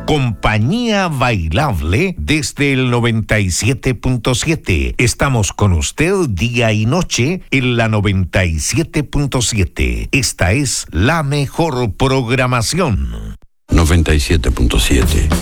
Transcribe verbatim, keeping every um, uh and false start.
Compañía Bailable desde el noventa y siete punto siete. Estamos con usted día y noche en la noventa y siete punto siete. Esta es la mejor programación. noventa y siete punto siete.